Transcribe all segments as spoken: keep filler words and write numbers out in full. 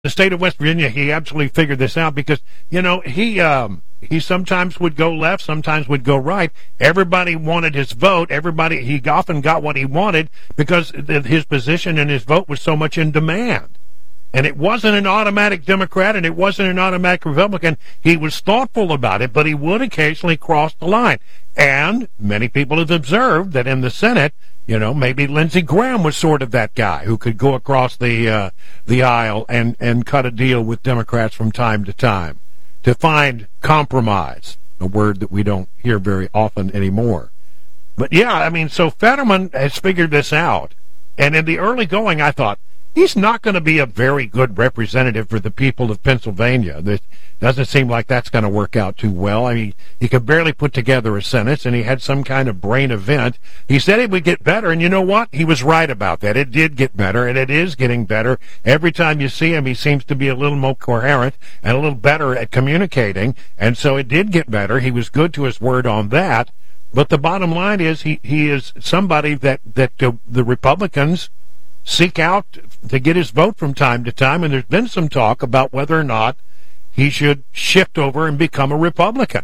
the state of West Virginia, he absolutely figured this out because, you know, he um, he sometimes would go left, sometimes would go right. Everybody wanted his vote. Everybody, he often got what he wanted because his position and his vote was so much in demand. And it wasn't an automatic Democrat and it wasn't an automatic Republican. He was thoughtful about it, but he would occasionally cross the line. And many people have observed that in the Senate, you know, maybe Lindsey Graham was sort of that guy who could go across the uh, the aisle and, and cut a deal with Democrats from time to time to find compromise, a word that we don't hear very often anymore. But, yeah, I mean, so Fetterman has figured this out. And in the early going, I thought, he's not going to be a very good representative for the people of Pennsylvania. It doesn't seem like that's going to work out too well. I mean, he could barely put together a sentence, and he had some kind of brain event. He said it would get better, and you know what? He was right about that. It did get better, and it is getting better. Every time you see him, he seems to be a little more coherent and a little better at communicating, and so it did get better. He was good to his word on that. But the bottom line is he, he is somebody that, that uh, the Republicans seek out to get his vote from time to time, and there's been some talk about whether or not he should shift over and become a Republican.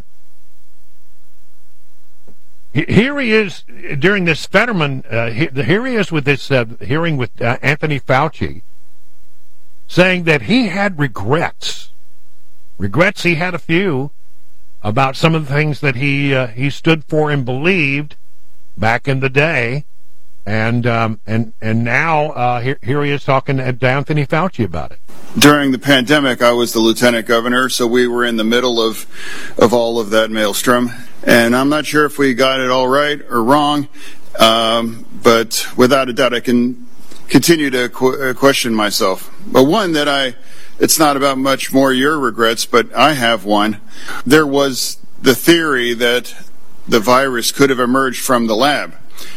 Here he is during this Fetterman, uh, here he is with this uh, hearing with uh, Anthony Fauci, saying that he had regrets. Regrets, he had a few, about some of the things that he uh, he stood for and believed back in the day. And um, and and now uh, here, here he is talking to Anthony Fauci about it. During the pandemic, I was the lieutenant governor, so we were in the middle of of all of that maelstrom. And I'm not sure if we got it all right or wrong, um, but without a doubt, I can continue to qu- question myself. But one that I, it's not about much more your regrets, but I have one. There was the theory that the virus could have emerged from the lab,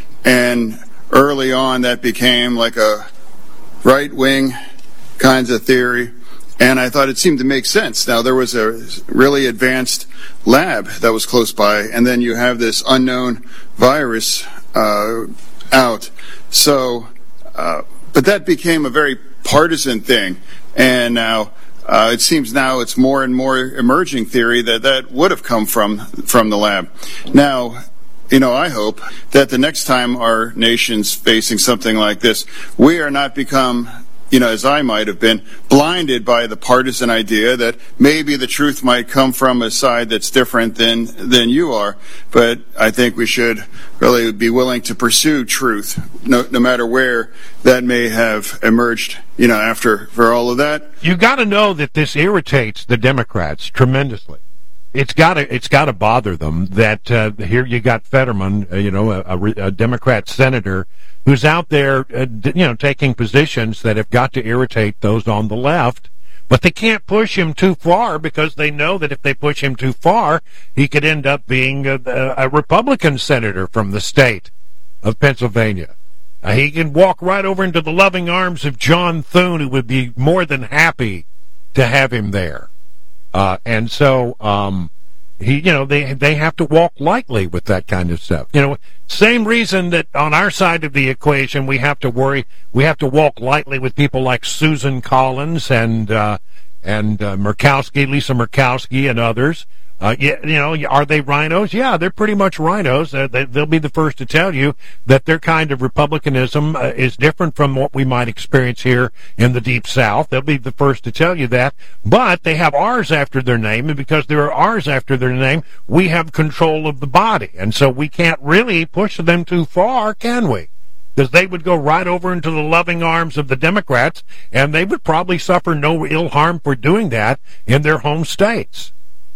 and early on, that became like a right-wing kinds of theory, and I thought it seemed to make sense. Now, there was a really advanced lab that was close by, and then you have this unknown virus uh, out. So, uh, but that became a very partisan thing, and now uh, it seems now it's more and more emerging theory that that would have come from from the lab. Now, you know, I hope that the next time our nation's facing something like this, we are not become, you know, as I might have been, blinded by the partisan idea that maybe the truth might come from a side that's different than than you are. But I think we should really be willing to pursue truth, no, no matter where that may have emerged, you know, after for all of that. You got to know that this irritates the Democrats tremendously. It's got to it's got to bother them that uh, here you got Fetterman, uh, you know, a, a, a Democrat senator who's out there, uh, you know, taking positions that have got to irritate those on the left, but they can't push him too far because they know that if they push him too far, he could end up being a, a Republican senator from the state of Pennsylvania. Uh, he can walk right over into the loving arms of John Thune, who would be more than happy to have him there. Uh, and so, um, he, you know, they, they have to walk lightly with that kind of stuff. You know, same reason that on our side of the equation, we have to worry, we have to walk lightly with people like Susan Collins and, uh, and, uh, Murkowski, Lisa Murkowski and others. Uh, yeah, you know, are they rhinos? Yeah, they're pretty much rhinos. Uh, they, they'll be the first to tell you that their kind of republicanism uh, is different from what we might experience here in the Deep South. They'll be the first to tell you that. But they have R's after their name, and because there are R's after their name, we have control of the body. And so we can't really push them too far, can we? Because they would go right over into the loving arms of the Democrats, and they would probably suffer no ill harm for doing that in their home states.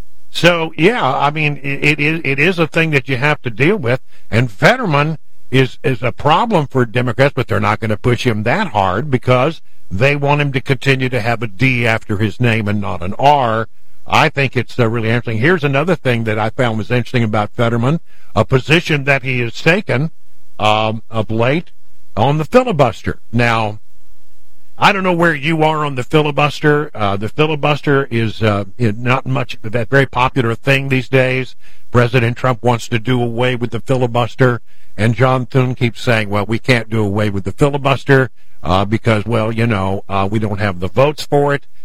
So, yeah, I mean, it, it, it is a thing that you have to deal with, and Fetterman is, is a problem for Democrats, but they're not going to push him that hard because they want him to continue to have a D after his name and not an R. I think it's uh, really interesting. Here's another thing that I found was interesting about Fetterman, a position that he has taken um, of late on the filibuster. Now, I don't know where you are on the filibuster. Uh, the filibuster is uh, not much that very popular thing these days. President Trump wants to do away with the filibuster, and John Thune keeps saying, well, we can't do away with the filibuster. uh, because, well, you know, uh, we don't have the votes for it.